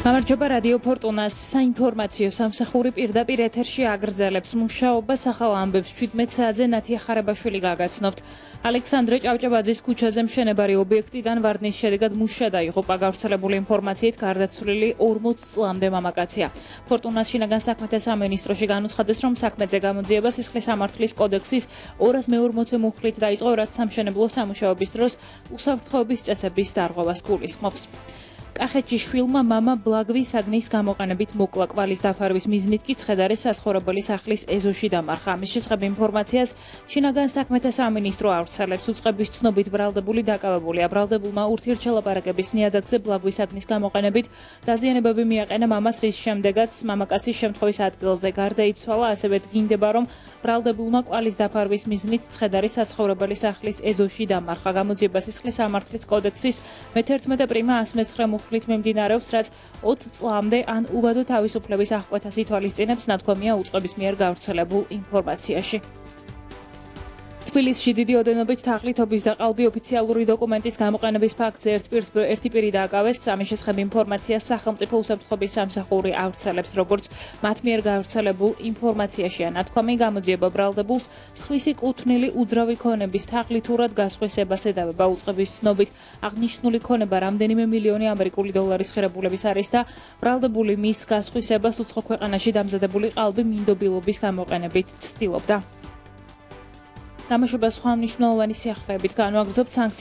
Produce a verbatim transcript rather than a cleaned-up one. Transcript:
გამარჯობა რადიო ფორტუნას საინფორმაციო სამსახური პირდაპირ ეთერში აგრძელებს მუშაობას ახალ ამბებს ჩვიდმეტ საათზე ნათია ხარაბაშვილი გაგაცნობთ. ალექსანდრე ჭავჭავაძის ქუჩაზე მშენებარე ობიექტიდან ვარდნის შედეგად მუშა დაიღუპა. გავრცელებული ინფორმაციით გარდაცვლილი ორმოც წლამდე მამაკაცია. ფორტუნას შინაგან საქმეთა სამინისტროში განუცხადეს, რომ საქმეზე გამოძიება სისხლის სამართლის კოდექსის ორას მეორმოცე მუხლით დაიწყო, რაც სამშენებლო სამუშაოების დროს უსაფრთხოების წესების დარღვევას გულისხმობს. კახეთში შვილმა მამა ბლაგვის საგნის გამოყენებით მოკლა. კვალის დაფარვის მიზნით კი ცხედარი საცხოვრებელი სახლის ეზოში დამარხა. ამის შესახებ ინფორმაციას შინაგან საქმეთა სამინისტრო ავრცელებს. უწყების ცნობით ბრალდებული დაკავებულია. ბრალდებულმა ურთიერთშელაპარაკების ნიადაგზე ბლაგვის საგნის გამოყენებით დაზიანებები მიაყენა მამას, რის შემდეგაც მამაკაცის შემთხვევის ადგილზე გარდაიცვალა. ასევე დგინდება, რომ ბრალდებულმა კვალის დაფარვის მიზნით ცხედარი საცხოვრებელი სახლის ეზოში დამარხა. გამოძიება სისხლის სამართლის კოდექსის მეთერთმეტე პრიმა ას მეცხრე მუხლით მიმდინარეობს, რაც ოცი წლამდე ან უვადო თავისუფლების აღკვეთას ითვალისწინებს, ნათქვამია უწყების მიერ გავრცელებულ ინფორმაციაში. თბილისში დიდი ოდენობით თაღლითობის და ყალბი ოფიციალური დოკუმენტის გამოყენების ფაქტზე ერთ პირს ერთი პირი დააკავეს. ამის შესახებ ინფორმაციას სახელმწიფო უსაფრთხოების სამსახური ავრცელებს, როგორც მათ მიერ გავრცელებულ ინფორმაციაშია ნათქვამი, გამოძიება ბრალდებულს სხვისი კუთვნილი უძრავი ქონების თაღლითურად გასხვისებას ედავება. უწყების ცნობით აღნიშნული ქონება რამდენიმე მილიონი ამერიკული დოლარის ღირებულების არის და ბრალდებული მის გასხვისებას უცხო ქვეყანაში დამზადებული ყალბი მინდობილობის გამოყენებით ცდილობდა. თამაშობა სხვა მნიშვნელოვანი სიახლეებით განვაგრძობთ.